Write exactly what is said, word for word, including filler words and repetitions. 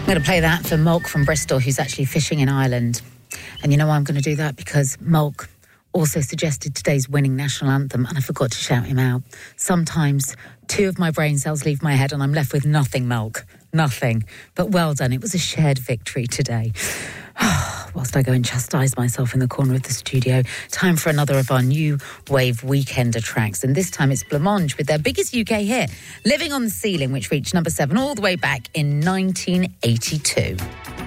I'm going to play that for Mulk from Bristol, who's actually fishing in Ireland. And you know why I'm going to do that? Because Mulk also suggested today's winning national anthem, and I forgot to shout him out. Sometimes two of my brain cells leave my head and I'm left with nothing, Mulk. Nothing. But well done. It was a shared victory today. Whilst I go and chastise myself in the corner of the studio, time for another of our new wave weekender tracks. And this time it's Blancmange with their biggest U K hit, Living on the Ceiling, which reached number seven all the way back in nineteen eighty-two.